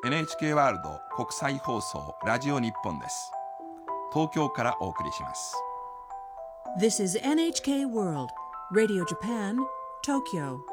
NHK ワールド国際放送ラジオ日本です。東京からお送りします。 This is NHK World Radio Japan, Tokyo